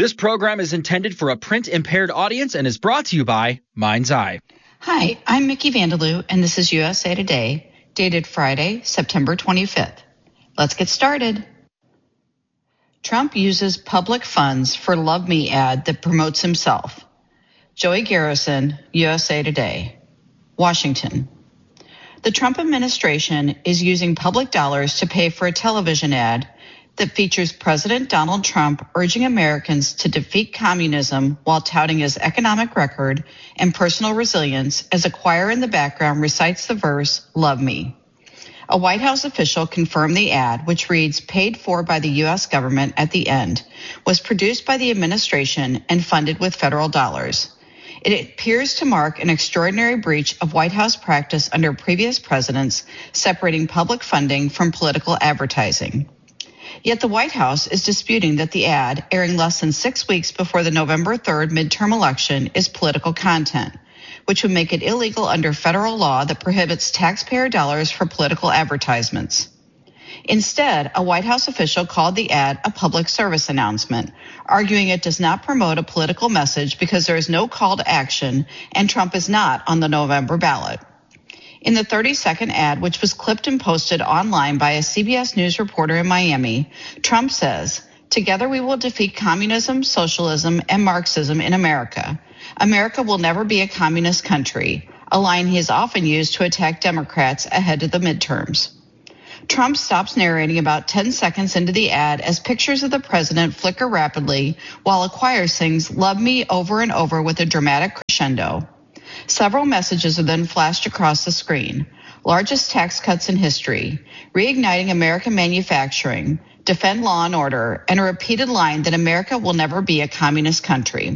This program is intended for a print-impaired audience and is brought to you by Mind's Eye. Hi, I'm Mickey Vandaloo, and this is USA Today, dated Friday, September 25th. Let's get started. Trump uses public funds for Love Me ad that promotes himself. Joey Garrison, USA Today. Washington. The Trump administration is using public dollars to pay for a television ad that features President Donald Trump urging Americans to defeat communism while touting his economic record and personal resilience as a choir in the background recites the verse, "Love Me." A White House official confirmed the ad, which reads, "paid for by the U.S. government" at the end, was produced by the administration and funded with federal dollars. It appears to mark an extraordinary breach of White House practice under previous presidents, separating public funding from political advertising. Yet the White House is disputing that the ad, airing less than 6 weeks before the November 3rd midterm election, is political content, which would make it illegal under federal law that prohibits taxpayer dollars for political advertisements. Instead, a White House official called the ad a public service announcement, arguing it does not promote a political message because there is no call to action and Trump is not on the November ballot. In the 30-second ad, which was clipped and posted online by a CBS News reporter in Miami, Trump says, "Together we will defeat communism, socialism, and Marxism in America. America will never be a communist country," a line he has often used to attack Democrats ahead of the midterms. Trump stops narrating about 10 seconds into the ad as pictures of the president flicker rapidly while a choir sings "Love Me" over and over with a dramatic crescendo. Several messages are then flashed across the screen. Largest tax cuts in history, reigniting American manufacturing, defend law and order, and a repeated line that America will never be a communist country.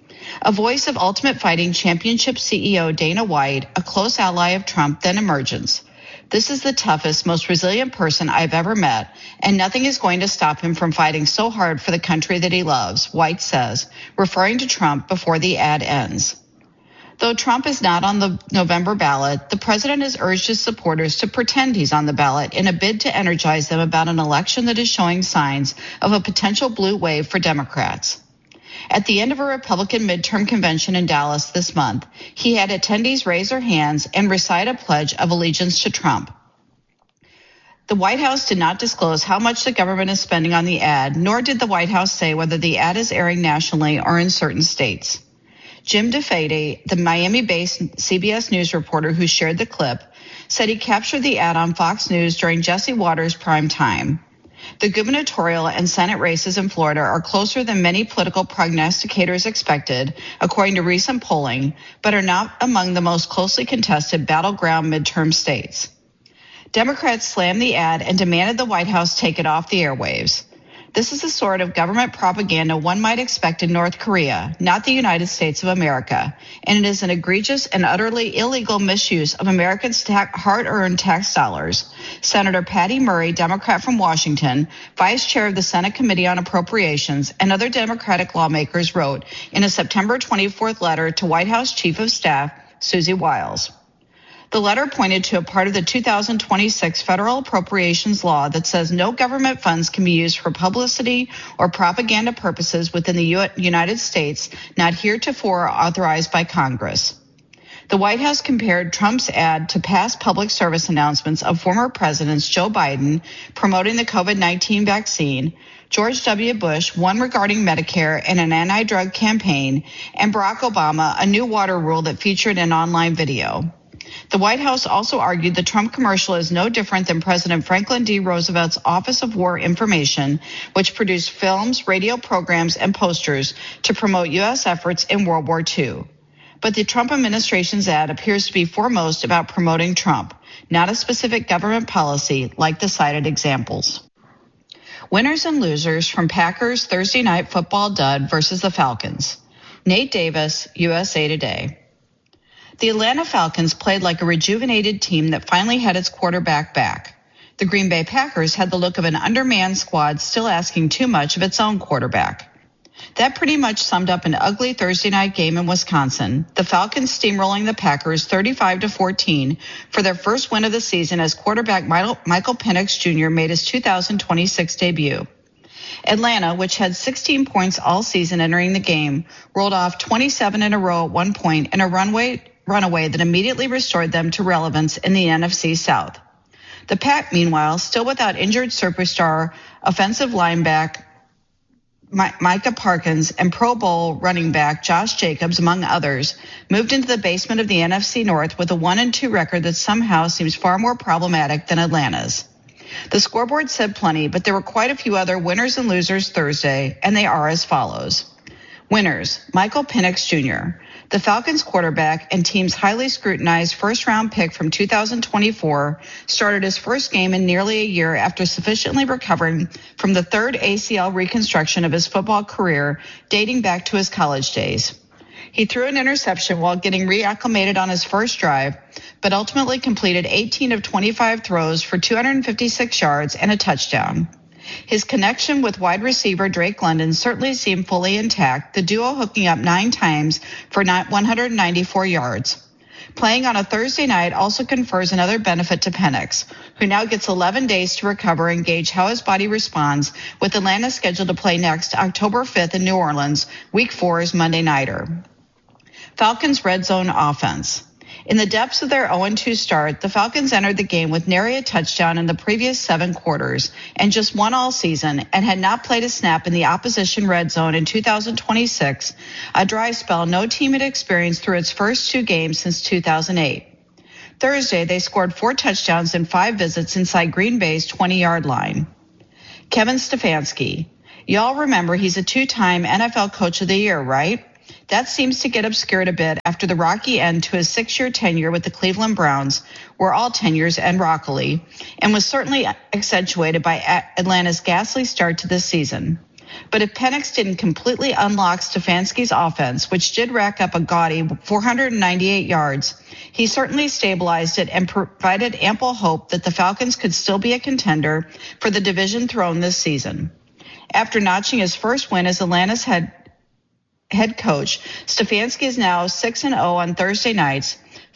A voice of Ultimate Fighting Championship CEO Dana White, a close ally of Trump, then emerges. "This is the toughest, most resilient person I've ever met, and nothing is going to stop him from fighting so hard for the country that he loves," White says, referring to Trump before the ad ends. Though Trump is not on the November ballot, the president has urged his supporters to pretend he's on the ballot in a bid to energize them about an election that is showing signs of a potential blue wave for Democrats. At the end of a Republican midterm convention in Dallas this month, he had attendees raise their hands and recite a pledge of allegiance to Trump. The White House did not disclose how much the government is spending on the ad, nor did the White House say whether the ad is airing nationally or in certain states. Jim DeFede, the Miami-based CBS News reporter who shared the clip, said he captured the ad on Fox News during Jesse Watters' prime time. The gubernatorial and Senate races in Florida are closer than many political prognosticators expected, according to recent polling, but are not among the most closely contested battleground midterm states. Democrats slammed the ad and demanded the White House take it off the airwaves. This is the sort of government propaganda one might expect in North Korea, not the United States of America, and it is an egregious and utterly illegal misuse of Americans' hard-earned tax dollars. Senator Patty Murray, Democrat from Washington, vice chair of the Senate Committee on Appropriations, and other Democratic lawmakers wrote in a September 24th letter to White House Chief of Staff Susie Wiles. The letter pointed to a part of the 2026 federal appropriations law that says no government funds can be used for publicity or propaganda purposes within the United States not heretofore authorized by Congress. The White House compared Trump's ad to past public service announcements of former presidents Joe Biden promoting the COVID-19 vaccine, George W. Bush, one regarding Medicare and an anti-drug campaign, and Barack Obama, a new water rule that featured an online video. The White House also argued the Trump commercial is no different than President Franklin D. Roosevelt's Office of War Information, which produced films, radio programs, and posters to promote U.S. efforts in World War II. But the Trump administration's ad appears to be foremost about promoting Trump, not a specific government policy like the cited examples. Winners and losers from Packers Thursday night football dud versus the Falcons. Nate Davis, USA Today. The Atlanta Falcons played like a rejuvenated team that finally had its quarterback back. The Green Bay Packers had the look of an undermanned squad still asking too much of its own quarterback. That pretty much summed up an ugly Thursday night game in Wisconsin, the Falcons steamrolling the Packers 35-14 for their first win of the season as quarterback Michael Penix Jr. made his 2026 debut. Atlanta, which had 16 points all season entering the game, rolled off 27 in a row at one point in a runaway that immediately restored them to relevance in the NFC South. The Pack, meanwhile, still without injured superstar offensive linebacker Micah Parsons and Pro Bowl running back Josh Jacobs, among others, moved into the basement of the NFC North with a 1-2 record that somehow seems far more problematic than Atlanta's. The scoreboard said plenty, but there were quite a few other winners and losers Thursday, and they are as follows. Winners: Michael Penix Jr., the Falcons quarterback and team's highly scrutinized first-round pick from 2024, started his first game in nearly a year after sufficiently recovering from the third ACL reconstruction of his football career dating back to his college days. He threw an interception while getting reacclimated on his first drive, but ultimately completed 18 of 25 throws for 256 yards and a touchdown. His connection with wide receiver Drake London certainly seemed fully intact, the duo hooking up 9 times for 194 yards. Playing on a Thursday night also confers another benefit to Penix, who now gets 11 days to recover and gauge how his body responds, with Atlanta scheduled to play next October 5th in New Orleans, Week 4's Monday nighter. Falcons red zone offense. In the depths of their 0-2 start, the Falcons entered the game with nary a touchdown in the previous 7 quarters and just one all season, and had not played a snap in the opposition red zone in 2026, a dry spell no team had experienced through its first 2 games since 2008. Thursday, they scored 4 touchdowns in 5 visits inside Green Bay's 20-yard line. Kevin Stefanski. Y'all remember he's a 2-time NFL Coach of the Year, right? That seems to get obscured a bit after the rocky end to his 6-year tenure with the Cleveland Browns, where all tenures end rockily, and was certainly accentuated by Atlanta's ghastly start to this season. But if Penix didn't completely unlock Stefanski's offense, which did rack up a gaudy 498 yards, he certainly stabilized it and provided ample hope that the Falcons could still be a contender for the division throne this season. After notching his first win as Atlanta's head coach, Stefanski is now 6-0 on Thursday nights,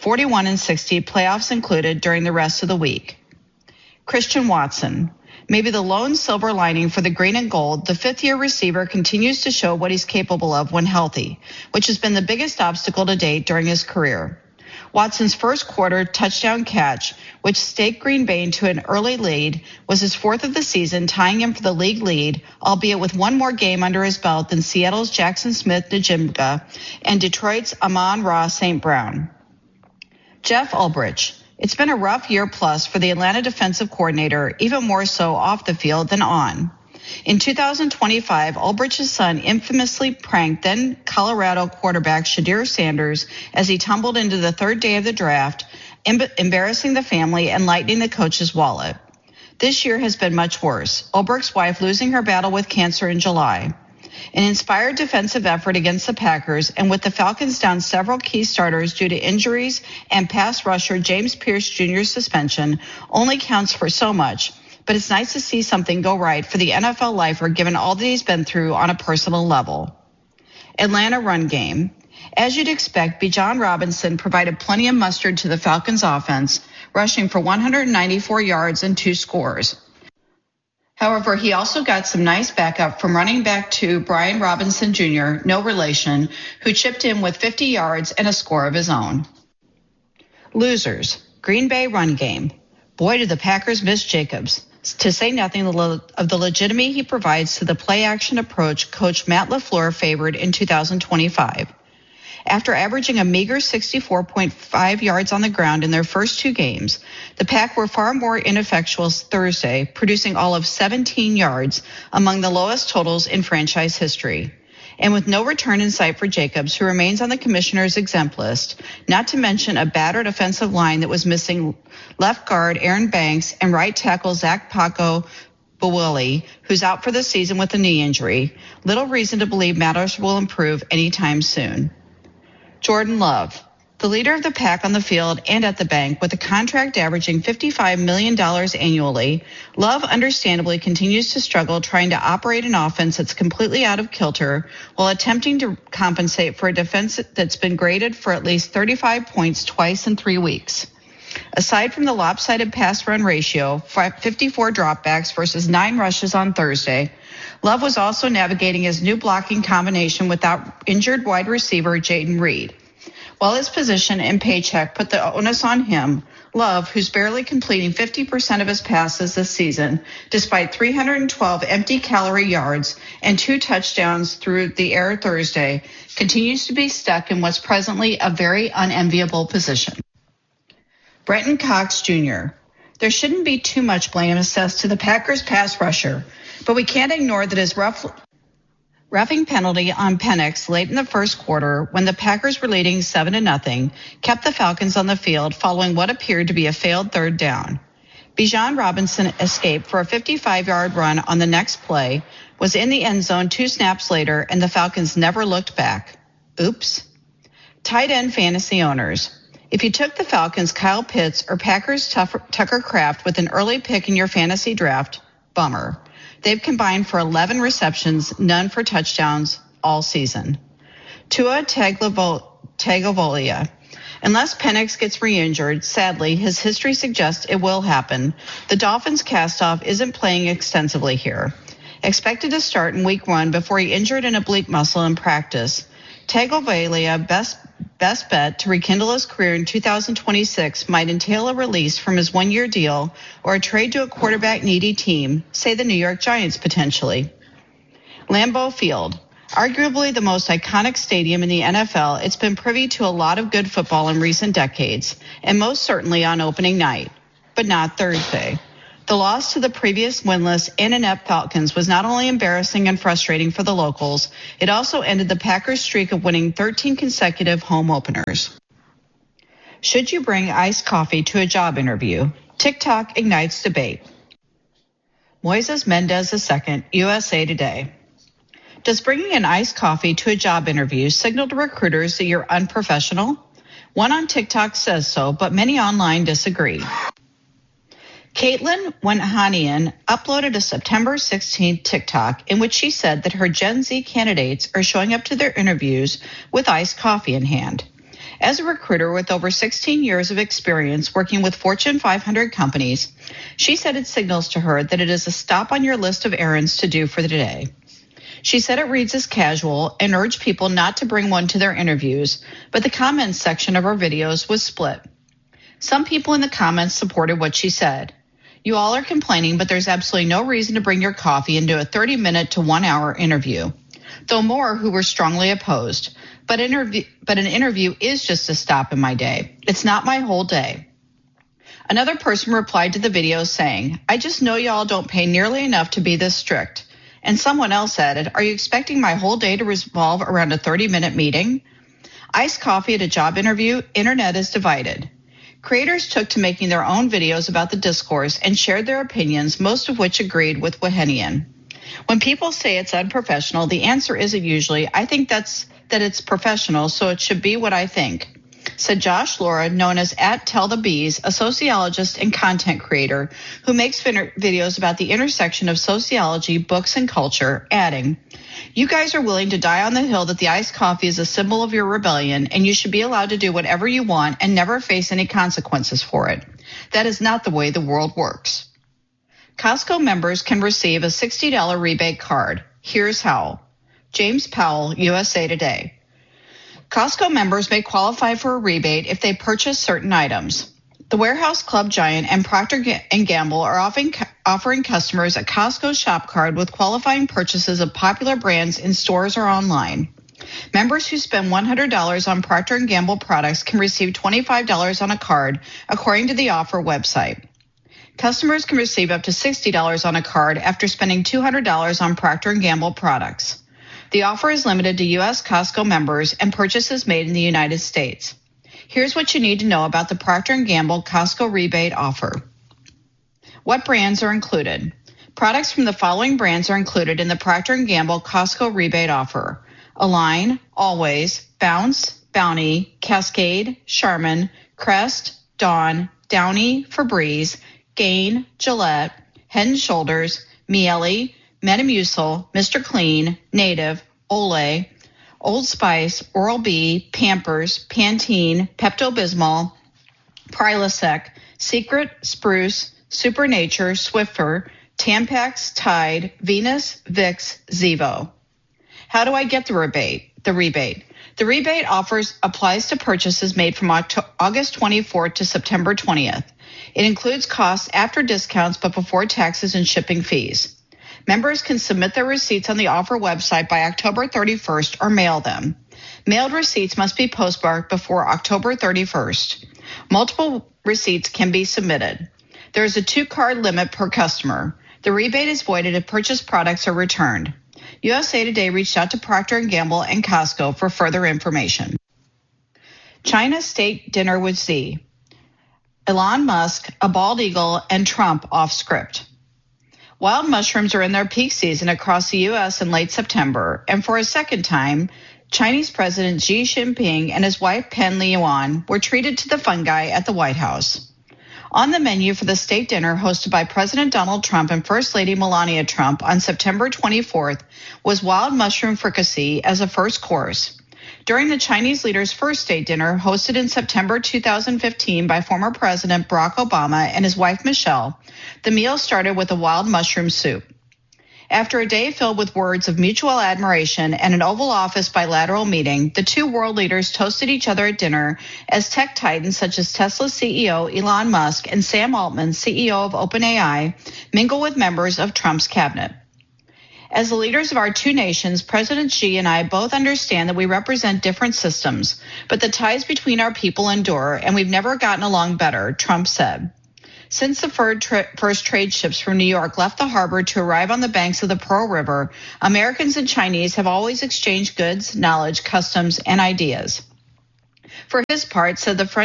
41-60 playoffs included during the rest of the week. Christian Watson. Maybe the lone silver lining for the green and gold, the 5th-year receiver continues to show what he's capable of when healthy, which has been the biggest obstacle to date during his career. Watson's first quarter touchdown catch, which staked Green Bay into an early lead, was his 4th of the season, tying him for the league lead, albeit with one more game under his belt than Seattle's Jackson Smith-Njigba and Detroit's Amon-Ra St. Brown. Jeff Ulbrich. It's been a rough year plus for the Atlanta defensive coordinator, even more so off the field than on. In 2025, Ulbrich's son infamously pranked then Colorado quarterback Shedeur Sanders as he tumbled into the 3rd day of the draft, embarrassing the family and lightening the coach's wallet. This year has been much worse, Ulbrich's wife losing her battle with cancer in July. An inspired defensive effort against the Packers, and with the Falcons down several key starters due to injuries and pass rusher James Pierce Jr.'s suspension, only counts for so much. But it's nice to see something go right for the NFL lifer given all that he's been through on a personal level. Atlanta run game. As you'd expect, Bijan Robinson provided plenty of mustard to the Falcons offense, rushing for 194 yards and 2 scores. However, he also got some nice backup from running back 2 Brian Robinson Jr., no relation, who chipped in with 50 yards and a score of his own. Losers. Green Bay run game. Boy, did the Packers miss Jacobs, to say nothing of the legitimacy he provides to the play-action approach Coach Matt LaFleur favored in 2025. After averaging a meager 64.5 yards on the ground in their first 2 games, the Pack were far more ineffectual Thursday, producing all of 17 yards, among the lowest totals in franchise history. And with no return in sight for Jacobs, who remains on the commissioner's exempt list, not to mention a battered offensive line that was missing left guard Aaron Banks and right tackle Zach Paco Bawili, who's out for the season with a knee injury, little reason to believe matters will improve anytime soon. Jordan Love. The leader of the Pack on the field and at the bank, with a contract averaging $55 million annually, Love understandably continues to struggle trying to operate an offense that's completely out of kilter while attempting to compensate for a defense that's been graded for at least 35 points twice in 3 weeks. Aside from the lopsided pass-run ratio, 54 dropbacks versus 9 rushes on Thursday, Love was also navigating his new blocking combination without injured wide receiver Jayden Reed. While his position and paycheck put the onus on him, Love, who's barely completing 50% of his passes this season, despite 312 empty-calorie yards and 2 touchdowns through the air Thursday, continues to be stuck in what's presently a very unenviable position. Brenton Cox Jr. There shouldn't be too much blame assessed to the Packers pass rusher, but we can't ignore that his roughing penalty on Penix late in the first quarter, when the Packers were leading 7-0, kept the Falcons on the field following what appeared to be a failed third down. Bijan Robinson escaped for a 55-yard run on the next play, was in the end zone 2 snaps later, and the Falcons never looked back. Oops. Tight end fantasy owners. If you took the Falcons' Kyle Pitts or Packers' Tucker Kraft with an early pick in your fantasy draft, bummer. They've combined for 11 receptions, none for touchdowns all season. Tua Tagovailoa. Unless Penix gets re-injured, sadly, his history suggests it will happen. The Dolphins' cast-off isn't playing extensively here. Expected to start in week 1 before he injured an oblique muscle in practice. Tagovailoa, best bet to rekindle his career in 2026 might entail a release from his 1-year deal or a trade to a quarterback-needy team, say the New York Giants potentially. Lambeau Field. Arguably the most iconic stadium in the NFL, it's been privy to a lot of good football in recent decades, and most certainly on opening night, but not Thursday. The loss to the previous winless and inept Falcons was not only embarrassing and frustrating for the locals, it also ended the Packers' streak of winning 13 consecutive home openers. Should you bring iced coffee to a job interview? TikTok ignites debate. Moises Mendez II, USA Today. Does bringing an iced coffee to a job interview signal to recruiters that you're unprofessional? One on TikTok says so, but many online disagree. Caitlin Wenhanian uploaded a September 16th TikTok in which she said that her Gen Z candidates are showing up to their interviews with iced coffee in hand. As a recruiter with over 16 years of experience working with Fortune 500 companies, she said it signals to her that it is a stop on your list of errands to do for the day. She said it reads as casual and urged people not to bring one to their interviews, but the comments section of her videos was split. Some people in the comments supported what she said. You all are complaining, but there's absolutely no reason to bring your coffee into a 30-minute to 1-hour interview. Though more who were strongly opposed. But an interview is just a stop in my day. It's not my whole day. Another person replied to the video saying, I just know y'all don't pay nearly enough to be this strict. And someone else added, are you expecting my whole day to revolve around a 30-minute meeting? Iced coffee at a job interview, internet is divided. Creators took to making their own videos about the discourse and shared their opinions, most of which agreed with Wahenian. When people say it's unprofessional, the answer isn't usually, I think that it's professional, so it should be what I think, said Josh Laura, known as @TellTheBees, a sociologist and content creator who makes videos about the intersection of sociology, books, and culture, adding, you guys are willing to die on the hill that the iced coffee is a symbol of your rebellion and you should be allowed to do whatever you want and never face any consequences for it. That is not the way the world works. Costco members can receive a $60 rebate card. Here's how. James Powell, USA Today. Costco members may qualify for a rebate if they purchase certain items. The Warehouse Club giant and Procter & Gamble are offering customers a Costco shop card with qualifying purchases of popular brands in stores or online. Members who spend $100 on Procter & Gamble products can receive $25 on a card, according to the offer website. Customers can receive up to $60 on a card after spending $200 on Procter & Gamble products. The offer is limited to U.S. Costco members and purchases made in the United States. Here's what you need to know about the Procter & Gamble Costco rebate offer. What brands are included? Products from the following brands are included in the Procter & Gamble Costco rebate offer. Align, Always, Bounce, Bounty, Cascade, Charmin, Crest, Dawn, Downy, Febreze, Gain, Gillette, Head & Shoulders, Miele, Metamucil, Mr. Clean, Native, Olay, Old Spice, Oral-B, Pampers, Pantene, Pepto-Bismol, Prilosec, Secret, Spruce, Supernature, Swiffer, Tampax, Tide, Venus, Vicks, Zevo. How do I get the rebate? The rebate applies to purchases made from August 24th to September 20th. It includes costs after discounts but before taxes and shipping fees. Members can submit their receipts on the offer website by October 31st or mail them. Mailed receipts must be postmarked before October 31st. Multiple receipts can be submitted. There is a 2-card limit per customer. The rebate is voided if purchased products are returned. USA Today reached out to Procter & Gamble and Costco for further information. China State Dinner with Xi. Elon Musk, a bald eagle, and Trump off script. Wild mushrooms are in their peak season across the U.S. in late September, and for a second time, Chinese President Xi Jinping and his wife Pen Liyuan were treated to the fungi at the White House. On the menu for the state dinner hosted by President Donald Trump and First Lady Melania Trump on September 24th was wild mushroom fricassee as a first course. During the Chinese leader's first state dinner hosted in September 2015 by former President Barack Obama and his wife Michelle, the meal started with a wild mushroom soup. After a day filled with words of mutual admiration and an Oval Office bilateral meeting, the two world leaders toasted each other at dinner as tech titans such as Tesla CEO Elon Musk and Sam Altman, CEO of OpenAI, mingle with members of Trump's cabinet. As the leaders of our two nations, President Xi and I both understand that we represent different systems, but the ties between our people endure, and we've never gotten along better, Trump said. Since the first trade ships from New York left the harbor to arrive on the banks of the Pearl River, Americans and Chinese have always exchanged goods, knowledge, customs, and ideas. For his part, said the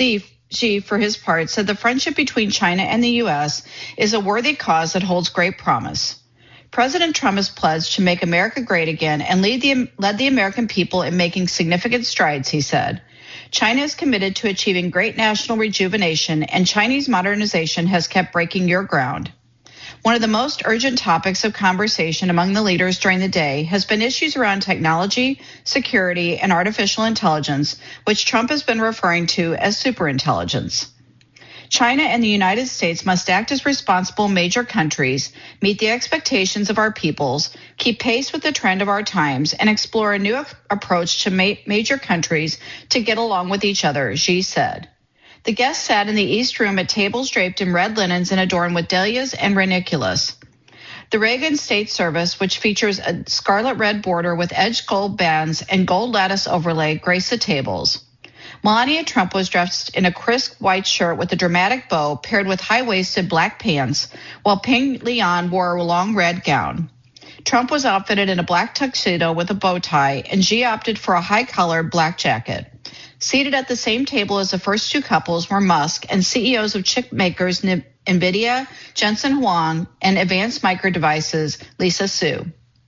friendship between China and the U.S. is a worthy cause that holds great promise. President Trump has pledged to make America great again and led the American people in making significant strides, he said. China is committed to achieving great national rejuvenation, and Chinese modernization has kept breaking your ground. One of the most urgent topics of conversation among the leaders during the day has been issues around technology, security, and artificial intelligence, which Trump has been referring to as superintelligence. China and the United States must act as responsible major countries, meet the expectations of our peoples, keep pace with the trend of our times, and explore a new approach to major countries to get along with each other, Xi said. The guests sat in the East Room at tables draped in red linens and adorned with dahlias and ranunculus. The Reagan State Service, which features a scarlet red border with edged gold bands and gold lattice overlay, graced the tables. Melania Trump was dressed in a crisp white shirt with a dramatic bow paired with high-waisted black pants, while Peng Liyuan wore a long red gown. Trump was outfitted in a black tuxedo with a bow tie, and Xi opted for a high-collared black jacket. Seated at the same table as the first two couples were Musk and CEOs of chip makers NVIDIA, Jensen Huang, and Advanced Micro Devices, Lisa Su.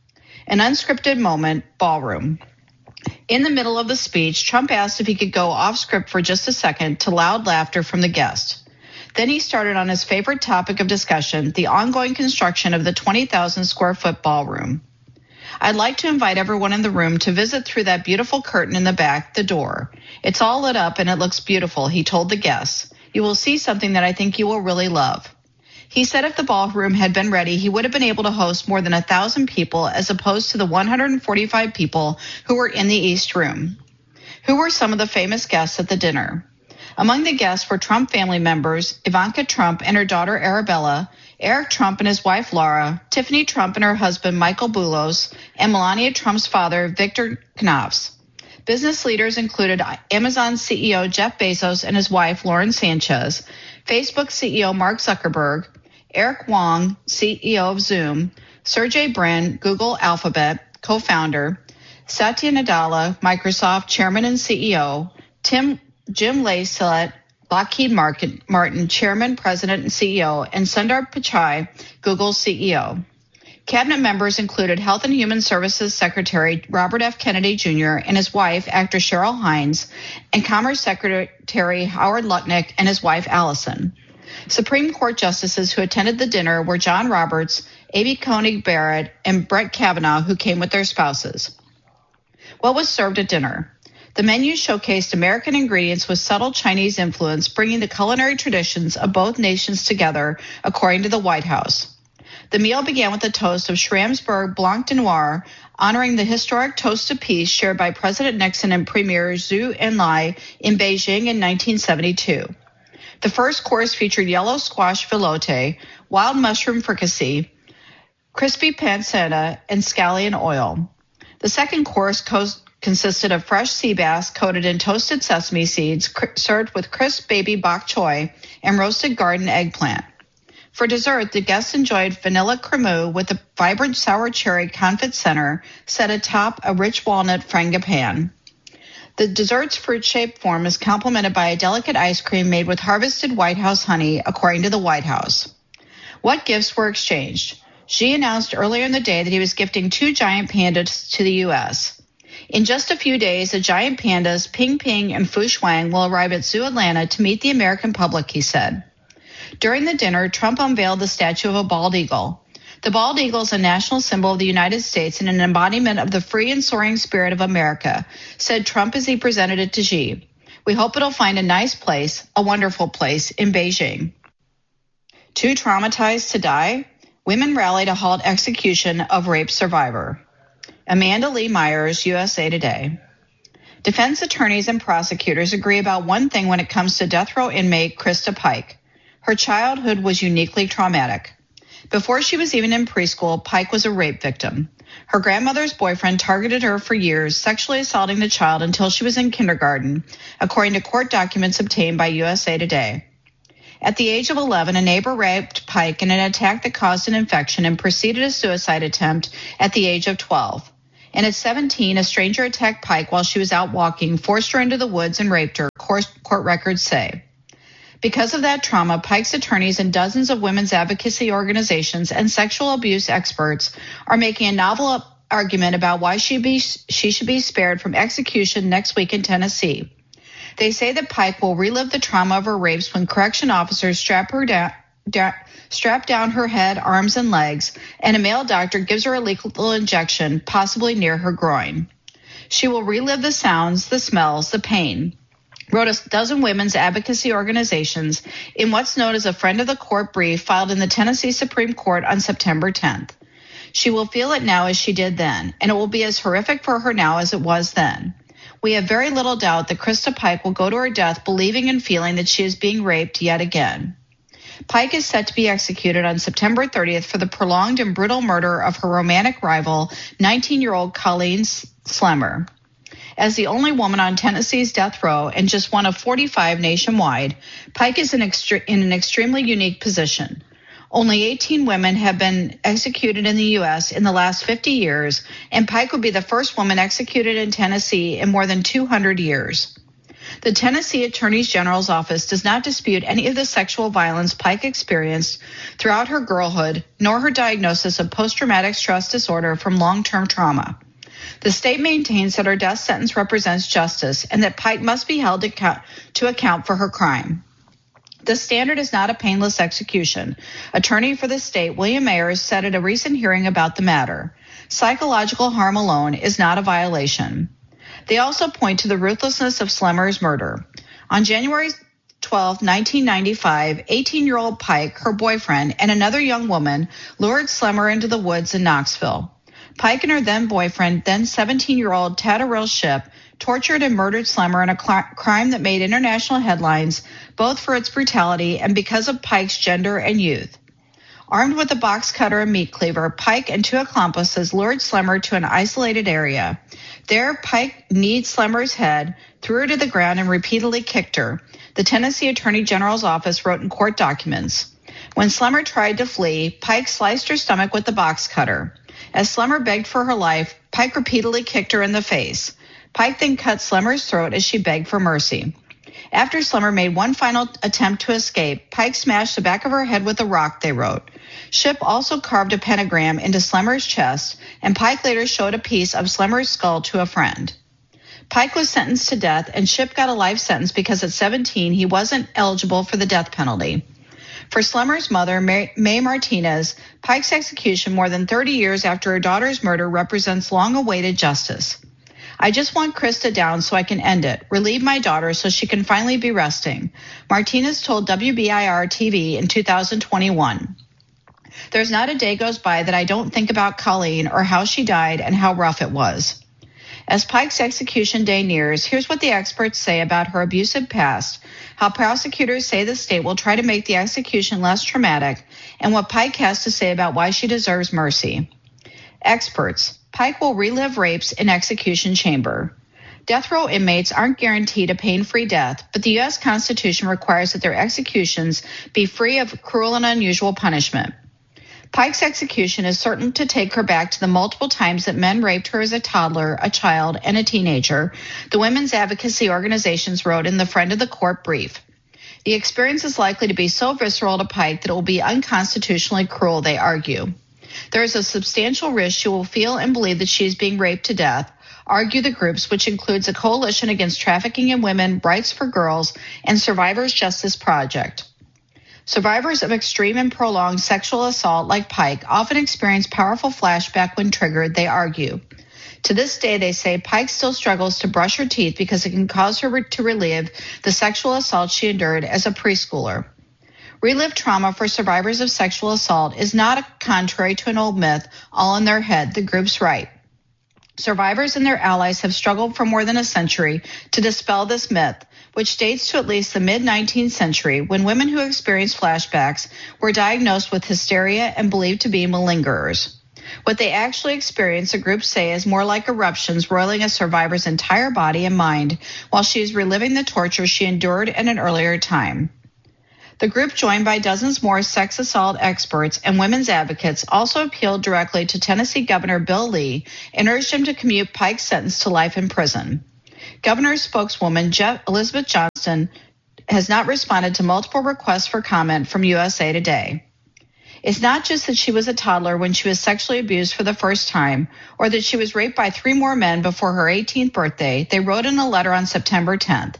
An unscripted moment, ballroom. In the middle of the speech, Trump asked if he could go off script for just a second to loud laughter from the guests. Then he started on his favorite topic of discussion, the ongoing construction of the 20,000 square foot ballroom. I'd like to invite everyone in the room to visit through that beautiful curtain in the back, the door. It's all lit up and it looks beautiful, he told the guests. You will see something that I think you will really love. He said if the ballroom had been ready, he would have been able to host more than 1,000 people as opposed to the 145 people who were in the East Room. Who were some of the famous guests at the dinner? Among the guests were Trump family members, Ivanka Trump and her daughter Arabella, Eric Trump and his wife Laura, Tiffany Trump and her husband Michael Boulos, and Melania Trump's father Victor Knopfs. Business leaders included Amazon CEO Jeff Bezos and his wife Lauren Sanchez, Facebook CEO Mark Zuckerberg, Eric Wong, CEO of Zoom, Sergey Brin, Google Alphabet, co-founder, Satya Nadella, Microsoft chairman and CEO, Jim Layslett, Lockheed Martin chairman, president, and CEO, and Sundar Pichai, Google's CEO. Cabinet members included Health and Human Services Secretary Robert F. Kennedy Jr. and his wife, actor Cheryl Hines, and Commerce Secretary Howard Lutnick and his wife, Allison. Supreme Court justices who attended the dinner were John Roberts, Amy Coney Barrett, and Brett Kavanaugh, who came with their spouses. What was served at dinner? The menu showcased American ingredients with subtle Chinese influence, bringing the culinary traditions of both nations together, according to the White House. The meal began with a toast of Schramsberg Blanc de Noir, honoring the historic toast of peace shared by President Nixon and Premier Zhou Enlai in Beijing in 1972. The first course featured yellow squash velouté, wild mushroom fricassee, crispy pancetta, and scallion oil. The second course consisted of fresh sea bass coated in toasted sesame seeds, served with crisp baby bok choy and roasted garden eggplant. For dessert, the guests enjoyed vanilla cremeux with a vibrant sour cherry confit center set atop a rich walnut frangipan. The dessert's fruit-shaped form is complemented by a delicate ice cream made with harvested White House honey, according to the White House. What gifts were exchanged? Xi announced earlier in the day that he was gifting 2 giant pandas to the U.S. In just a few days, the giant pandas, Ping Ping and Fu Shuang, will arrive at Zoo Atlanta to meet the American public, he said. During the dinner, Trump unveiled the statue of a bald eagle. The bald eagle is a national symbol of the United States and an embodiment of the free and soaring spirit of America, said Trump as he presented it to Xi. We hope it'll find a nice place, a wonderful place, in Beijing. Too traumatized to die? Women rally to halt execution of rape survivor. Amanda Lee Myers, USA Today. Defense attorneys and prosecutors agree about one thing when it comes to death row inmate Krista Pike. Her childhood was uniquely traumatic. Before she was even in preschool, Pike was a rape victim. Her grandmother's boyfriend targeted her for years, sexually assaulting the child until she was in kindergarten, according to court documents obtained by USA Today. At the age of 11, a neighbor raped Pike in an attack that caused an infection and preceded a suicide attempt at the age of 12. And at 17, a stranger attacked Pike while she was out walking, forced her into the woods, and raped her, court records say. Because of that trauma, Pike's attorneys and dozens of women's advocacy organizations and sexual abuse experts are making a novel argument about why she should be spared from execution next week in Tennessee. They say that Pike will relive the trauma of her rapes when correction officers strap down her head, arms, and legs, and a male doctor gives her a lethal injection, possibly near her groin. She will relive the sounds, the smells, the pain, wrote a dozen women's advocacy organizations in what's known as a friend of the court brief filed in the Tennessee Supreme Court on September 10th. She will feel it now as she did then, and it will be as horrific for her now as it was then. We have very little doubt that Krista Pike will go to her death believing and feeling that she is being raped yet again. Pike is set to be executed on September 30th for the prolonged and brutal murder of her romantic rival, 19-year-old Colleen Slemmer. As the only woman on Tennessee's death row and just one of 45 nationwide, Pike is in an extremely unique position. Only 18 women have been executed in the U.S. in the last 50 years, and Pike would be the first woman executed in Tennessee in more than 200 years. The Tennessee Attorney General's office does not dispute any of the sexual violence Pike experienced throughout her girlhood, nor her diagnosis of post-traumatic stress disorder from long-term trauma. The state maintains that her death sentence represents justice and that Pike must be held to account for her crime. The standard is not a painless execution. Attorney for the state, William Ayers, said at a recent hearing about the matter. Psychological harm alone is not a violation. They also point to the ruthlessness of Slemmer's murder. On January 12, 1995, 18-year-old Pike, her boyfriend, and another young woman lured Slemmer into the woods in Knoxville. Pike and her then-boyfriend, then 17-year-old Tadarill Shipp, tortured and murdered Slemmer in a crime that made international headlines, both for its brutality and because of Pike's gender and youth. Armed with a box cutter and meat cleaver, Pike and 2 accomplices lured Slemmer to an isolated area. There, Pike kneed Slemmer's head, threw her to the ground, and repeatedly kicked her, the Tennessee Attorney General's office wrote in court documents. When Slemmer tried to flee, Pike sliced her stomach with the box cutter. As Slemmer begged for her life, Pike repeatedly kicked her in the face. Pike then cut Slemmer's throat as she begged for mercy. After Slemmer made one final attempt to escape, Pike smashed the back of her head with a rock, they wrote. Shipp also carved a pentagram into Slemmer's chest, and Pike later showed a piece of Slemmer's skull to a friend. Pike was sentenced to death, and Shipp got a life sentence because at 17 he wasn't eligible for the death penalty. For Slemmer's mother, Mae Martinez, Pike's execution more than 30 years after her daughter's murder represents long-awaited justice. I just want Krista down so I can end it, relieve my daughter so she can finally be resting, Martinez told WBIR TV in 2021. There's not a day goes by that I don't think about Colleen or how she died and how rough it was. As Pike's execution day nears, here's what the experts say about her abusive past, how prosecutors say the state will try to make the execution less traumatic, and what Pike has to say about why she deserves mercy. Experts: Pike will relive rapes in execution chamber. Death row inmates aren't guaranteed a pain-free death, but the U.S. Constitution requires that their executions be free of cruel and unusual punishment. Pike's execution is certain to take her back to the multiple times that men raped her as a toddler, a child, and a teenager, the women's advocacy organizations wrote in the Friend of the Court brief. The experience is likely to be so visceral to Pike that it will be unconstitutionally cruel, they argue. There is a substantial risk she will feel and believe that she is being raped to death, argue the groups, which includes a coalition against trafficking in women, Rights for Girls, and Survivors Justice Project. Survivors of extreme and prolonged sexual assault like Pike often experience powerful flashback when triggered, they argue. To this day, they say Pike still struggles to brush her teeth because it can cause her to relive the sexual assault she endured as a preschooler. Relived trauma for survivors of sexual assault is not contrary to an old myth, all in their head, the groups write. Survivors and their allies have struggled for more than a century to dispel this myth, which dates to at least the mid-19th century when women who experienced flashbacks were diagnosed with hysteria and believed to be malingerers. What they actually experience, the groups say, is more like eruptions roiling a survivor's entire body and mind while she is reliving the torture she endured in an earlier time. The group, joined by dozens more sex assault experts and women's advocates, also appealed directly to Tennessee Governor Bill Lee and urged him to commute Pike's sentence to life in prison. Governor's spokeswoman Elizabeth Johnston has not responded to multiple requests for comment from USA Today. It's not just that she was a toddler when she was sexually abused for the first time, or that she was raped by 3 more men before her 18th birthday, they wrote in a letter on September 10th.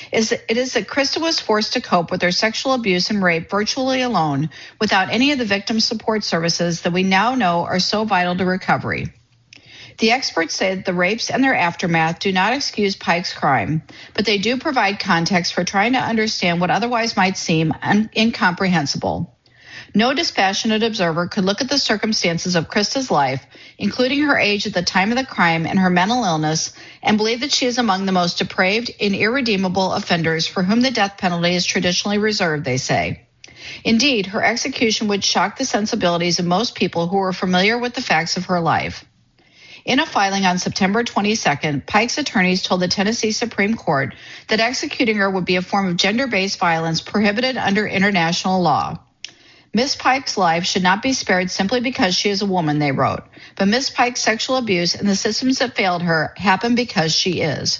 It is that Krista was forced to cope with her sexual abuse and rape virtually alone, without any of the victim support services that we now know are so vital to recovery. The experts say that the rapes and their aftermath do not excuse Pike's crime, but they do provide context for trying to understand what otherwise might seem incomprehensible. No dispassionate observer could look at the circumstances of Krista's life, including her age at the time of the crime and her mental illness, and believe that she is among the most depraved and irredeemable offenders for whom the death penalty is traditionally reserved, they say. Indeed, her execution would shock the sensibilities of most people who are familiar with the facts of her life. In a filing on September 22nd, Pike's attorneys told the Tennessee Supreme Court that executing her would be a form of gender-based violence prohibited under international law. Miss Pike's life should not be spared simply because she is a woman, they wrote, but Miss Pike's sexual abuse and the systems that failed her happen because she is.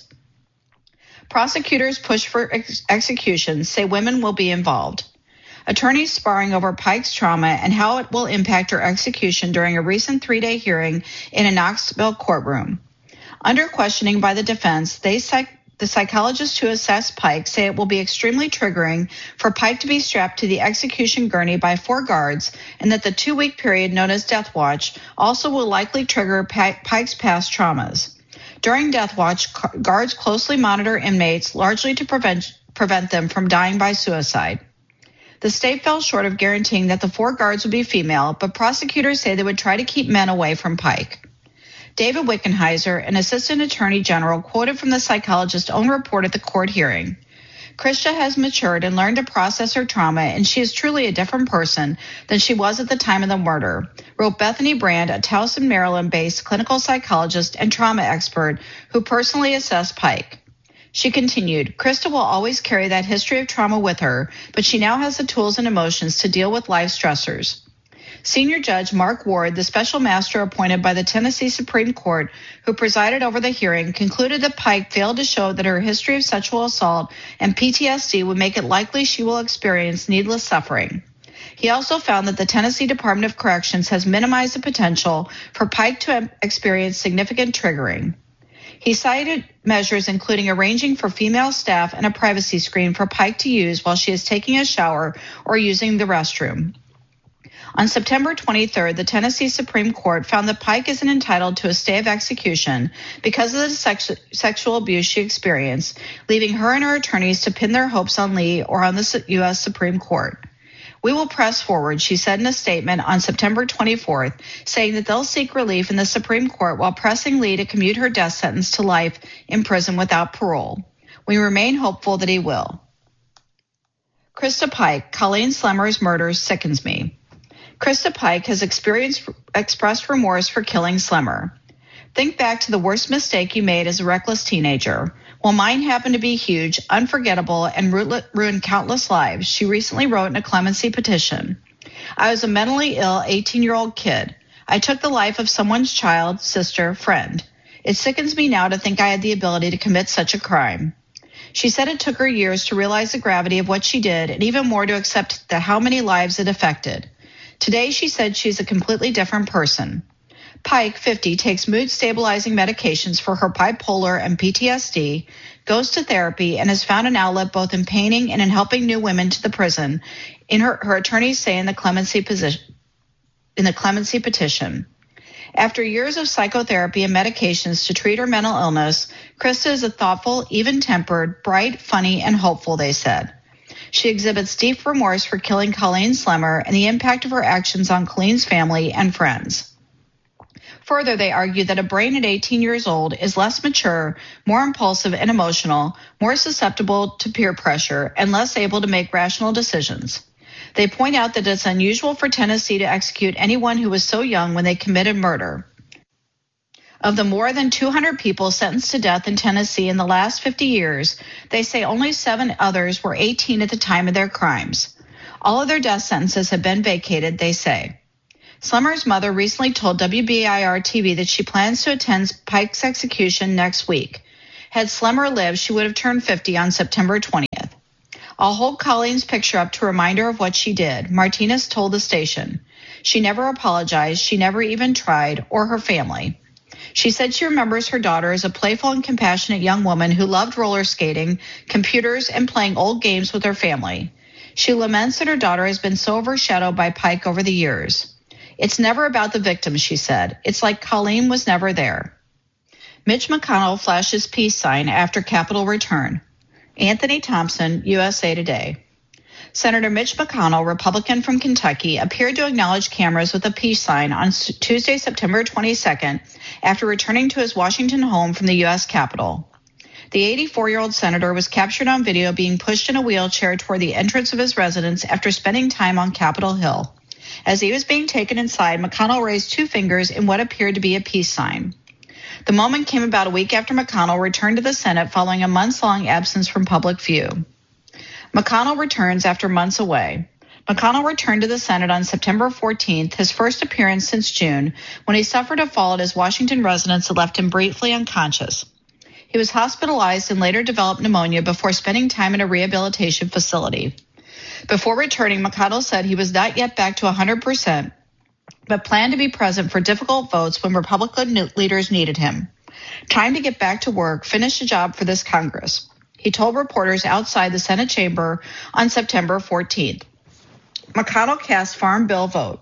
Prosecutors push for execution say women will be involved. Attorneys sparring over Pike's trauma and how it will impact her execution during a recent 3-day hearing in a Knoxville courtroom. Under questioning by the defense, the psychologists who assess Pike say it will be extremely triggering for Pike to be strapped to the execution gurney by 4 guards, and that the 2-week period known as Death Watch also will likely trigger Pike's past traumas. During Death Watch, guards closely monitor inmates, largely to prevent them from dying by suicide. The state fell short of guaranteeing that the 4 guards would be female, but prosecutors say they would try to keep men away from Pike. David Wickenheiser, an assistant attorney general, quoted from the psychologist's own report at the court hearing. Krista has matured and learned to process her trauma, and she is truly a different person than she was at the time of the murder, wrote Bethany Brand, a Towson, Maryland-based clinical psychologist and trauma expert who personally assessed Pike. She continued, Krista will always carry that history of trauma with her, but she now has the tools and emotions to deal with life stressors. Senior Judge Mark Ward, the special master appointed by the Tennessee Supreme Court, who presided over the hearing, concluded that Pike failed to show that her history of sexual assault and PTSD would make it likely she will experience needless suffering. He also found that the Tennessee Department of Corrections has minimized the potential for Pike to experience significant triggering. He cited measures including arranging for female staff and a privacy screen for Pike to use while she is taking a shower or using the restroom. On September 23rd, the Tennessee Supreme Court found that Pike isn't entitled to a stay of execution because of the sexual abuse she experienced, leaving her and her attorneys to pin their hopes on Lee or on the U.S. Supreme Court. We will press forward, she said in a statement on September 24th, saying that they'll seek relief in the Supreme Court while pressing Lee to commute her death sentence to life in prison without parole. We remain hopeful that he will. Krista Pike, Colleen Slemmer's murder sickens me. Krista Pike has expressed remorse for killing Slemmer. Think back to the worst mistake you made as a reckless teenager. While mine happened to be huge, unforgettable, and ruined countless lives, she recently wrote in a clemency petition. I was a mentally ill 18-year-old kid. I took the life of someone's child, sister, friend. It sickens me now to think I had the ability to commit such a crime. She said it took her years to realize the gravity of what she did and even more to accept how many lives it affected. Today, she said she's a completely different person. Pike, 50, takes mood-stabilizing medications for her bipolar and PTSD, goes to therapy, and has found an outlet both in painting and in helping new women to the prison, in her attorneys say in the clemency petition. After years of psychotherapy and medications to treat her mental illness, Krista is a thoughtful, even-tempered, bright, funny, and hopeful, they said. She exhibits deep remorse for killing Colleen Slemmer and the impact of her actions on Colleen's family and friends. Further, they argue that a brain at 18 years old is less mature, more impulsive and emotional, more susceptible to peer pressure, and less able to make rational decisions. They point out that it's unusual for Tennessee to execute anyone who was so young when they committed murder. Of the more than 200 people sentenced to death in Tennessee in the last 50 years, they say only 7 others were 18 at the time of their crimes. All of their death sentences have been vacated, they say. Slemmer's mother recently told WBIR-TV that she plans to attend Pike's execution next week. Had Slemmer lived, she would have turned 50 on September 20th. I'll hold Colleen's picture up to remind her of what she did, Martinez told the station. She never apologized, she never even tried, or her family. She said she remembers her daughter as a playful and compassionate young woman who loved roller skating, computers, and playing old games with her family. She laments that her daughter has been so overshadowed by Pike over the years. It's never about the victims, she said. It's like Colleen was never there. Mitch McConnell flashes peace sign after Capitol return. Anthony Thompson, USA Today. Senator Mitch McConnell, Republican from Kentucky, appeared to acknowledge cameras with a peace sign on Tuesday, September 22nd, after returning to his Washington home from the U.S. Capitol. The 84-year-old senator was captured on video being pushed in a wheelchair toward the entrance of his residence after spending time on Capitol Hill. As he was being taken inside, McConnell raised 2 fingers in what appeared to be a peace sign. The moment came about a week after McConnell returned to the Senate following a months-long absence from public view. McConnell returns after months away. McConnell returned to the Senate on September 14th, his first appearance since June, when he suffered a fall at his Washington residence that left him briefly unconscious. He was hospitalized and later developed pneumonia before spending time in a rehabilitation facility. Before returning, McConnell said he was not yet back to 100%, but planned to be present for difficult votes when Republican leaders needed him. Time to get back to work, finish the job for this Congress, he told reporters outside the Senate chamber on September 14th. McConnell cast Farm Bill vote.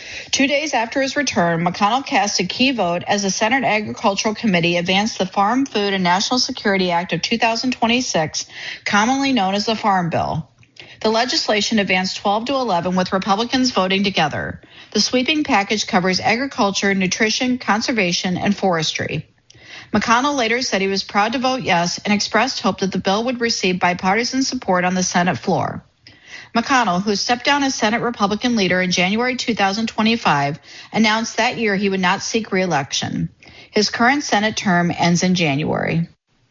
2 days after his return, McConnell cast a key vote as the Senate Agricultural Committee advanced the Farm, Food, and National Security Act of 2026, commonly known as the Farm Bill. The legislation advanced 12-11 with Republicans voting together. The sweeping package covers agriculture, nutrition, conservation, and forestry. McConnell later said he was proud to vote yes and expressed hope that the bill would receive bipartisan support on the Senate floor. McConnell, who stepped down as Senate Republican leader in January 2025, announced that year he would not seek re-election. His current Senate term ends in January.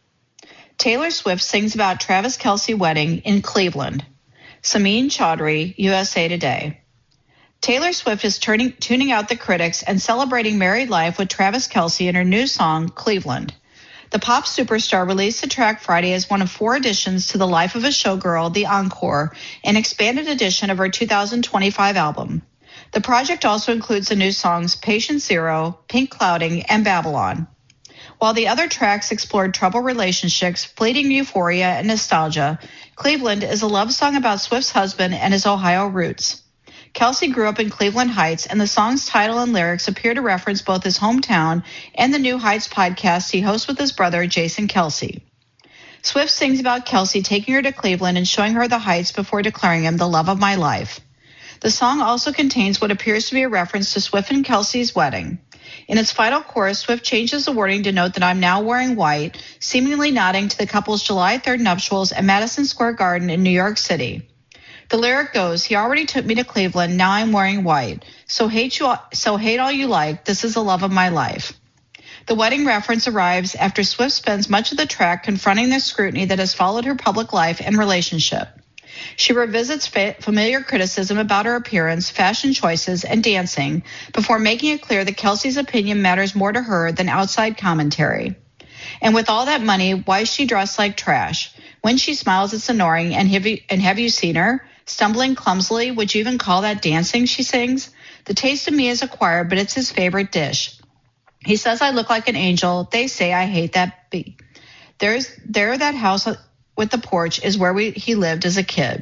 Taylor Swift sings about Travis Kelce wedding in Cleveland. Samin Chaudhry, USA Today. Taylor Swift is tuning out the critics and celebrating married life with Travis Kelce in her new song, Cleveland. The pop superstar released the track Friday as one of 4 additions to the Life of a Showgirl, The Encore, an expanded edition of her 2025 album. The project also includes the new songs Patient Zero, Pink Clouding, and Babylon. While the other tracks explored troubled relationships, fleeting euphoria, and nostalgia, Cleveland is a love song about Swift's husband and his Ohio roots. Kelce grew up in Cleveland Heights, and the song's title and lyrics appear to reference both his hometown and the New Heights podcast he hosts with his brother, Jason Kelce. Swift sings about Kelce taking her to Cleveland and showing her the Heights before declaring him the love of my life. The song also contains what appears to be a reference to Swift and Kelsey's wedding. In its final chorus, Swift changes the wording to note that I'm now wearing white, seemingly nodding to the couple's July 3rd nuptials at Madison Square Garden in New York City. The lyric goes, he already took me to Cleveland, now I'm wearing white. So hate all you like, this is the love of my life. The wedding reference arrives after Swift spends much of the track confronting the scrutiny that has followed her public life and relationship. She revisits familiar criticism about her appearance, fashion choices, and dancing before making it clear that Kelsey's opinion matters more to her than outside commentary. And with all that money, why is she dressed like trash? When she smiles, it's annoying. And have you seen her? Stumbling clumsily, would you even call that dancing, she sings? The taste of me is acquired, but it's his favorite dish. He says I look like an angel. They say I hate that bee. That house with the porch is where he lived as a kid.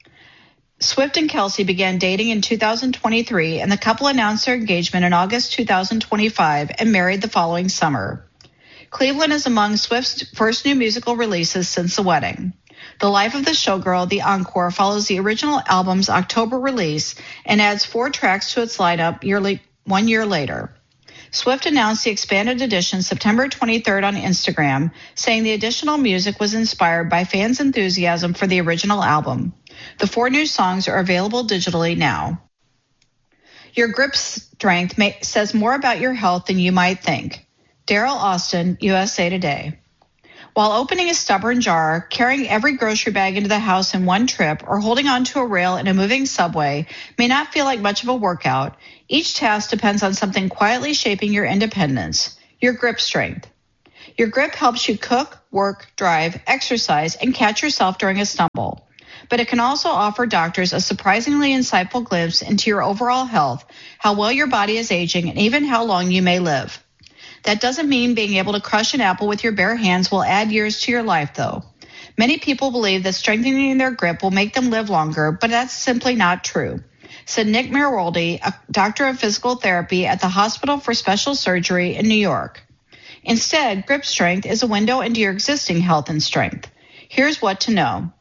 Swift and Kelsey began dating in 2023, and the couple announced their engagement in August 2025 and married the following summer. Cleveland is among Swift's first new musical releases since the wedding. The Life of the Showgirl, the encore, follows the original album's October release and adds 4 tracks to its lineup 1 year later. Swift announced the expanded edition September 23rd on Instagram, saying the additional music was inspired by fans' enthusiasm for the original album. The 4 new songs are available digitally now. Your grip strength says more about your health than you might think. Daryl Austin, USA Today. While opening a stubborn jar, carrying every grocery bag into the house in one trip, or holding onto a rail in a moving subway may not feel like much of a workout, each task depends on something quietly shaping your independence, your grip strength. Your grip helps you cook, work, drive, exercise, and catch yourself during a stumble. But it can also offer doctors a surprisingly insightful glimpse into your overall health, how well your body is aging, and even how long you may live. That doesn't mean being able to crush an apple with your bare hands will add years to your life, though. Many people believe that strengthening their grip will make them live longer, but that's simply not true, said Nick Maroldi, a doctor of physical therapy at the Hospital for Special Surgery in New York. Instead, grip strength is a window into your existing health and strength. Here's what to know.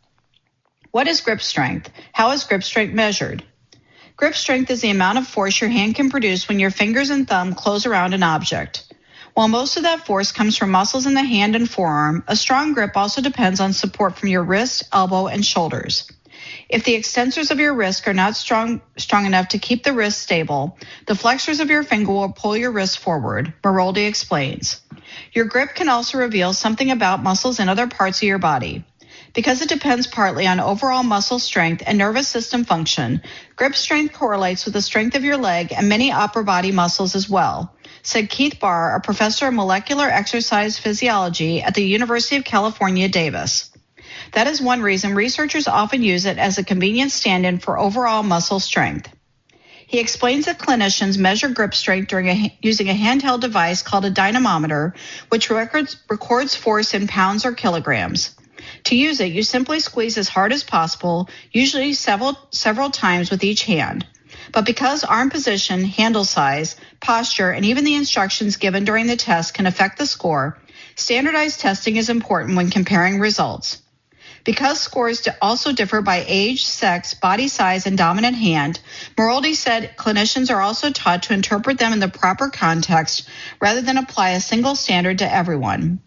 What is grip strength? How is grip strength measured? Grip strength is the amount of force your hand can produce when your fingers and thumb close around an object. While most of that force comes from muscles in the hand and forearm, a strong grip also depends on support from your wrist, elbow, and shoulders. If the extensors of your wrist are not strong enough to keep the wrist stable, the flexors of your finger will pull your wrist forward, Maroldi explains. Your grip can also reveal something about muscles in other parts of your body. Because it depends partly on overall muscle strength and nervous system function, grip strength correlates with the strength of your leg and many upper body muscles as well, said Keith Barr, a professor of molecular exercise physiology at the University of California, Davis. That is one reason researchers often use it as a convenient stand-in for overall muscle strength. He explains that clinicians measure grip strength using a handheld device called a dynamometer, which records force in pounds or kilograms. To use it, you simply squeeze as hard as possible, usually several times with each hand. But because arm position, handle size, posture, and even the instructions given during the test can affect the score, standardized testing is important when comparing results. Because scores also differ by age, sex, body size, and dominant hand, Maroldi said clinicians are also taught to interpret them in the proper context rather than apply a single standard to everyone.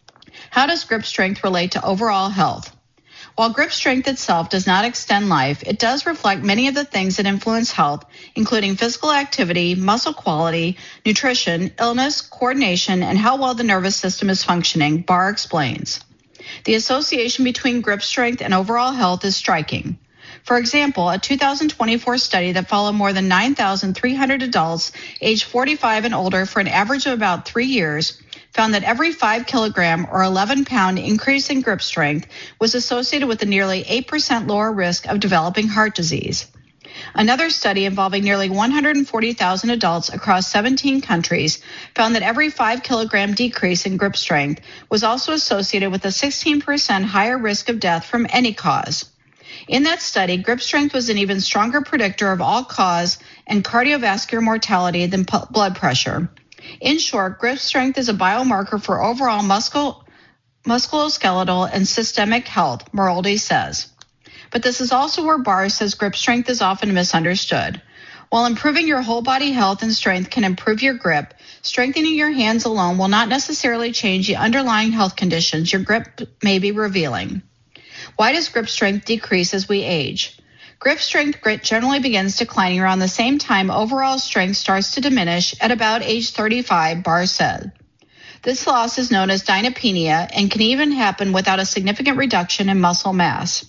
How does grip strength relate to overall health? While grip strength itself does not extend life, it does reflect many of the things that influence health, including physical activity, muscle quality, nutrition, illness, coordination, and how well the nervous system is functioning, Barr explains. The association between grip strength and overall health is striking. For example, a 2024 study that followed more than 9,300 adults aged 45 and older for an average of about 3 years found that every 5 kilogram or 11-pound increase in grip strength was associated with a nearly 8% lower risk of developing heart disease. Another study involving nearly 140,000 adults across 17 countries found that every 5-kilogram decrease in grip strength was also associated with a 16% higher risk of death from any cause. In that study, grip strength was an even stronger predictor of all-cause and cardiovascular mortality than blood pressure. In short, grip strength is a biomarker for overall musculoskeletal and systemic health, Maroldi says. But this is also where Barr says grip strength is often misunderstood. While improving your whole body health and strength can improve your grip, strengthening your hands alone will not necessarily change the underlying health conditions your grip may be revealing. Why does grip strength decrease as we age? Grip strength generally begins declining around the same time overall strength starts to diminish at about age 35, Barr said. This loss is known as dynapenia and can even happen without a significant reduction in muscle mass.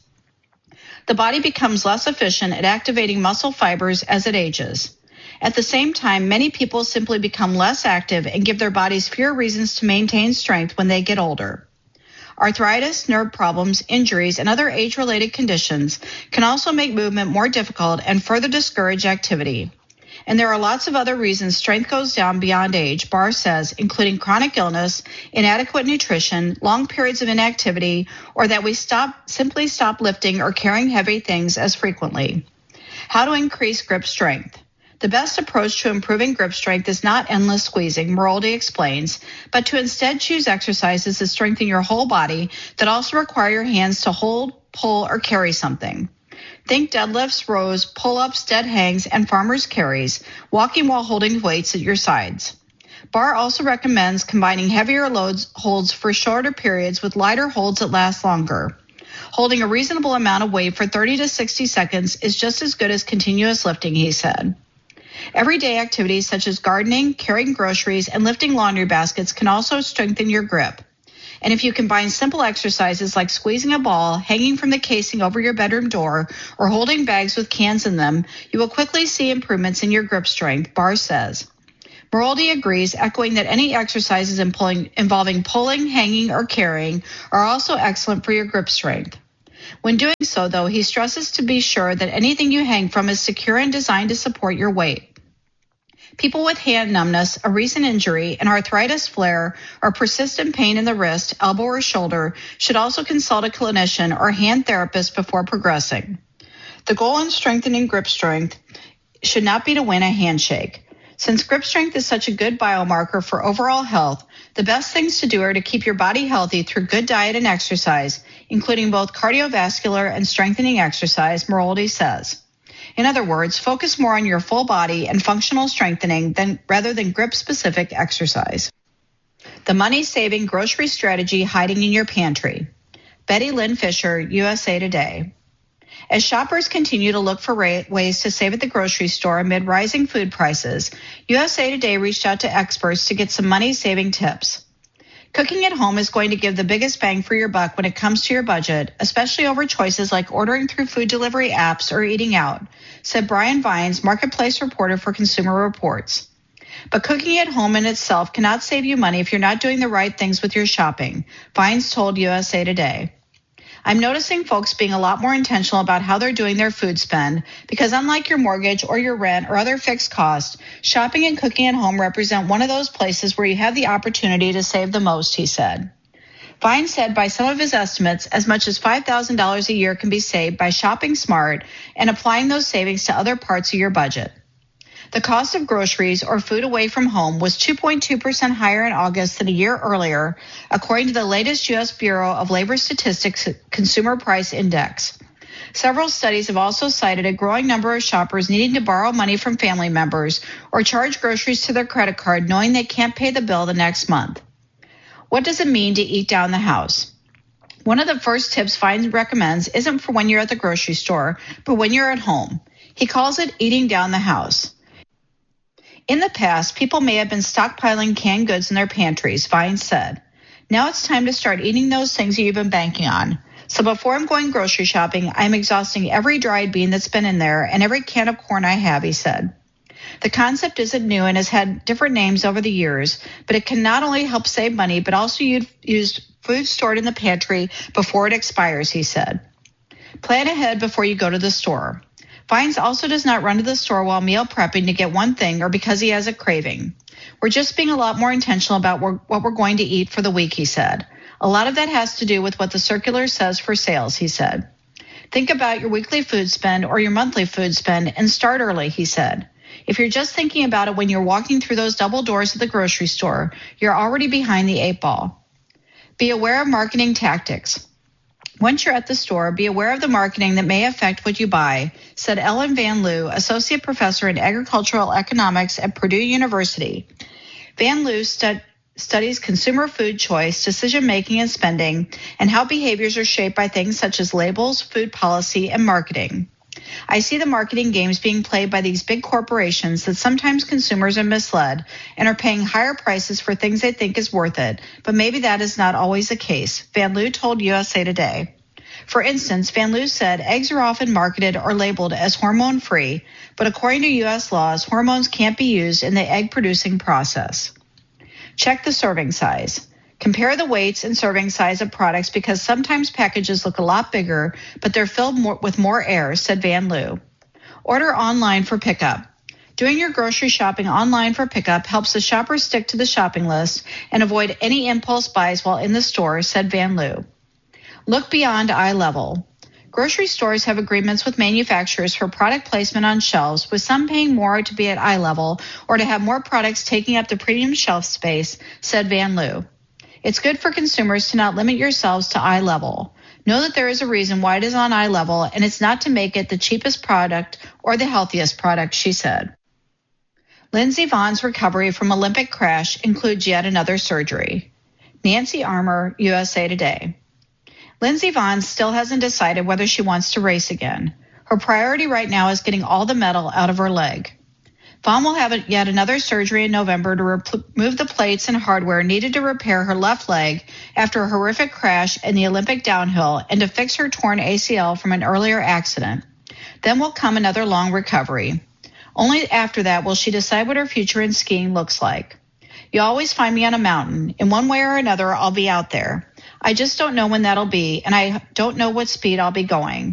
The body becomes less efficient at activating muscle fibers as it ages. At the same time, many people simply become less active and give their bodies fewer reasons to maintain strength when they get older. Arthritis, nerve problems, injuries, and other age-related conditions can also make movement more difficult and further discourage activity. And there are lots of other reasons strength goes down beyond age, Barr says, including chronic illness, inadequate nutrition, long periods of inactivity, or that we simply stop lifting or carrying heavy things as frequently. How to increase grip strength? The best approach to improving grip strength is not endless squeezing, Meroldi explains, but to instead choose exercises that strengthen your whole body that also require your hands to hold, pull, or carry something. Think deadlifts, rows, pull-ups, dead hangs, and farmer's carries, walking while holding weights at your sides. Barr also recommends combining heavier holds for shorter periods with lighter holds that last longer. Holding a reasonable amount of weight for 30 to 60 seconds is just as good as continuous lifting, he said. Everyday activities such as gardening, carrying groceries, and lifting laundry baskets can also strengthen your grip. And if you combine simple exercises like squeezing a ball, hanging from the casing over your bedroom door, or holding bags with cans in them, you will quickly see improvements in your grip strength, Barr says. Meroldi agrees, echoing that any exercises involving pulling, hanging, or carrying are also excellent for your grip strength. When doing so, though, he stresses to be sure that anything you hang from is secure and designed to support your weight. People with hand numbness, a recent injury, an arthritis flare, or persistent pain in the wrist, elbow, or shoulder should also consult a clinician or hand therapist before progressing. The goal in strengthening grip strength should not be to win a handshake. Since grip strength is such a good biomarker for overall health, the best things to do are to keep your body healthy through good diet and exercise, including both cardiovascular and strengthening exercise, Meroldi says. In other words, focus more on your full body and functional strengthening rather than grip-specific exercise. The money-saving grocery strategy hiding in your pantry. Betty Lynn Fisher, USA Today. As shoppers continue to look for ways to save at the grocery store amid rising food prices, USA Today reached out to experts to get some money-saving tips. Cooking at home is going to give the biggest bang for your buck when it comes to your budget, especially over choices like ordering through food delivery apps or eating out, said Brian Vines, marketplace reporter for Consumer Reports. But cooking at home in itself cannot save you money if you're not doing the right things with your shopping, Vines told USA Today. I'm noticing folks being a lot more intentional about how they're doing their food spend because unlike your mortgage or your rent or other fixed costs, shopping and cooking at home represent one of those places where you have the opportunity to save the most, he said. Vine said by some of his estimates, as much as $5,000 a year can be saved by shopping smart and applying those savings to other parts of your budget. The cost of groceries or food away from home was 2.2% higher in August than a year earlier, according to the latest U.S. Bureau of Labor Statistics Consumer Price Index. Several studies have also cited a growing number of shoppers needing to borrow money from family members or charge groceries to their credit card knowing they can't pay the bill the next month. What does it mean to eat down the house? One of the first tips Vine recommends isn't for when you're at the grocery store, but when you're at home. He calls it eating down the house. In the past, people may have been stockpiling canned goods in their pantries, Vine said. Now it's time to start eating those things that you've been banking on. So before I'm going grocery shopping, I'm exhausting every dried bean that's been in there and every can of corn I have, he said. The concept isn't new and has had different names over the years, but it can not only help save money, but also use food stored in the pantry before it expires, he said. Plan ahead before you go to the store. Vines also does not run to the store while meal prepping to get one thing or because he has a craving. We're just being a lot more intentional about what we're going to eat for the week, he said. A lot of that has to do with what the circular says for sales, he said. Think about your weekly food spend or your monthly food spend and start early, he said. If you're just thinking about it when you're walking through those double doors of the grocery store, you're already behind the 8 ball. Be aware of marketing tactics. Once you're at the store, be aware of the marketing that may affect what you buy, said Ellen Van Loo, Associate Professor in Agricultural Economics at Purdue University. Van Loo studies consumer food choice, decision-making, and spending, and how behaviors are shaped by things such as labels, food policy, and marketing. I see the marketing games being played by these big corporations that sometimes consumers are misled and are paying higher prices for things they think is worth it, but maybe that is not always the case, Van Loo told USA Today. For instance, Van Loo said eggs are often marketed or labeled as hormone-free, but according to U.S. laws, hormones can't be used in the egg-producing process. Check the serving size. Compare the weights and serving size of products because sometimes packages look a lot bigger, but they're filled with more air, said Van Loo. Order online for pickup. Doing your grocery shopping online for pickup helps the shopper stick to the shopping list and avoid any impulse buys while in the store, said Van Loo. Look beyond eye level. Grocery stores have agreements with manufacturers for product placement on shelves, with some paying more to be at eye level or to have more products taking up the premium shelf space, said Van Loo. It's good for consumers to not limit yourselves to eye level. Know that there is a reason why it is on eye level, and it's not to make it the cheapest product or the healthiest product, she said. Lindsey Vohn's recovery from Olympic crash includes yet another surgery. Nancy Armour, USA Today. Lindsey Vonn still hasn't decided whether she wants to race again. Her priority right now is getting all the metal out of her leg. Vonn will have yet another surgery in November to remove the plates and hardware needed to repair her left leg after a horrific crash in the Olympic downhill and to fix her torn ACL from an earlier accident. Then will come another long recovery. Only after that will she decide what her future in skiing looks like. You always find me on a mountain. In one way or another, I'll be out there. I just don't know when that'll be, and I don't know what speed I'll be going.